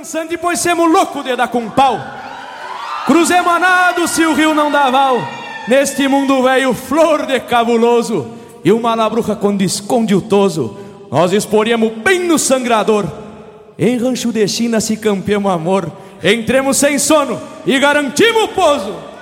dançante, pois semos louco de dar com pau. Cruzemos a nado se o rio não dá val. Neste mundo velho, flor de cabuloso. E uma labruca quando esconde o toso, nós esporemos bem no sangrador. Em rancho de China se campeamos amor. Entremos sem sono e garantimos o pouso.